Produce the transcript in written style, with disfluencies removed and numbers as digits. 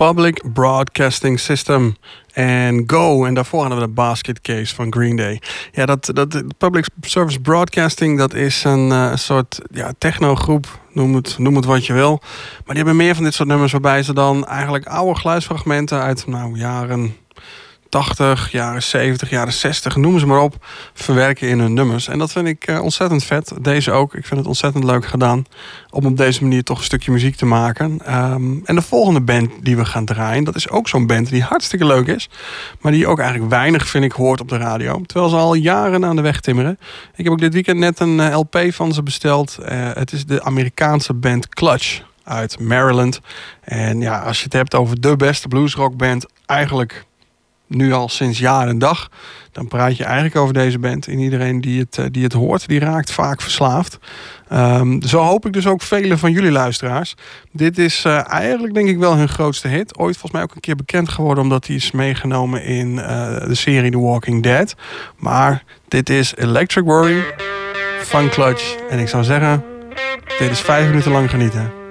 Public Broadcasting System en Go. En daarvoor hadden we de Basket Case van Green Day. Ja, dat Public Service Broadcasting, dat is een soort technogroep. Noem het wat je wil. Maar die hebben meer van dit soort nummers waarbij ze dan eigenlijk oude geluidsfragmenten uit jaren 80, jaren 70, jaren 60, noem ze maar op, verwerken in hun nummers. En dat vind ik ontzettend vet. Deze ook. Ik vind het ontzettend leuk gedaan om op deze manier toch een stukje muziek te maken. En de volgende band die we gaan draaien, dat is ook zo'n band die hartstikke leuk is, maar die ook eigenlijk weinig, vind ik, hoort op de radio. Terwijl ze al jaren aan de weg timmeren. Ik heb ook dit weekend net een LP van ze besteld. Het is de Amerikaanse band Clutch uit Maryland. En ja, als je het hebt over de beste bluesrockband, eigenlijk nu al sinds jaar en dag, dan praat je eigenlijk over deze band. En iedereen die het hoort, die raakt vaak verslaafd. Zo hoop ik dus ook vele van jullie luisteraars. Dit is eigenlijk denk ik wel hun grootste hit. Ooit volgens mij ook een keer bekend geworden, omdat hij is meegenomen in de serie The Walking Dead. Maar dit is Electric Worry van Clutch. En ik zou zeggen, dit is 5 minuten lang genieten.